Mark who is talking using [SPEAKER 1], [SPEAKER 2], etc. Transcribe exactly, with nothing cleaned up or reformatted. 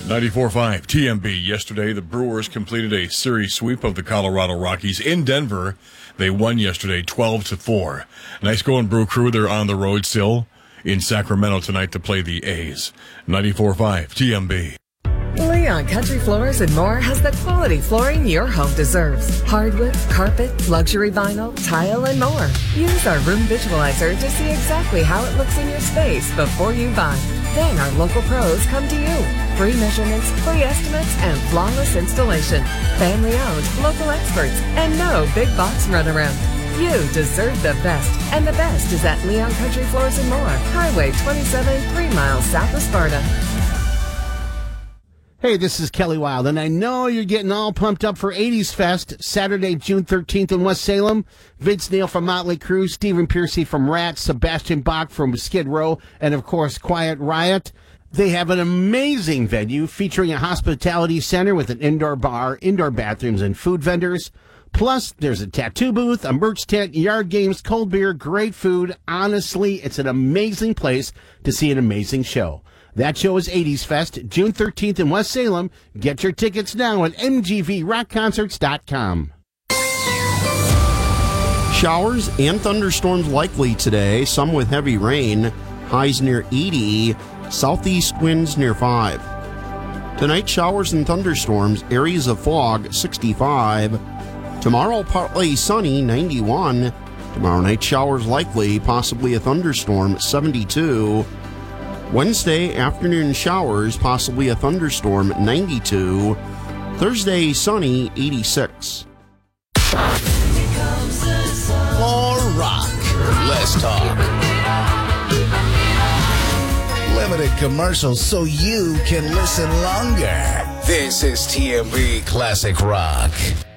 [SPEAKER 1] ninety-four point five T M B. Yesterday, the Brewers completed a series sweep of the Colorado Rockies in Denver. They won yesterday twelve to four. Nice going, Brew Crew. They're on the road still in Sacramento tonight to play the A's. ninety-four point five T M B.
[SPEAKER 2] Leon Country Floors and More has the quality flooring your home deserves. Hardwood, carpet, luxury vinyl, tile, and more. Use our room visualizer to see exactly how it looks in your space before you buy. Then our local pros come to you. Free measurements, free estimates, and flawless installation. Family owned, local experts, and no big box runaround. You deserve the best, and the best is at Leon Country Floors and More, Highway twenty-seven, three miles south of Sparta.
[SPEAKER 3] Hey, this is Kelly Wild, and I know you're getting all pumped up for eighties Fest, Saturday, June thirteenth in West Salem. Vince Neil from Motley Crue, Stephen Pearcy from Rats, Sebastian Bach from Skid Row, and of course, Quiet Riot. They have an amazing venue featuring a hospitality center with an indoor bar, indoor bathrooms, and food vendors. Plus, there's a tattoo booth, a merch tent, yard games, cold beer, great food. Honestly, it's an amazing place to see an amazing show. That show is eighties Fest, June thirteenth in West Salem. Get your tickets now at m g v rock concerts dot com.
[SPEAKER 4] Showers and thunderstorms likely today, some with heavy rain, highs near eighty, southeast winds near five. Tonight, showers and thunderstorms, areas of fog, sixty-five. Tomorrow, partly sunny, ninety-one. Tomorrow night, showers likely, possibly a thunderstorm, seventy-two. Wednesday, afternoon showers, possibly a thunderstorm, ninety-two. Thursday, sunny, eighty-six.
[SPEAKER 5] More rock, less talk. Limited commercials so you can listen longer. This is T M B Classic Rock.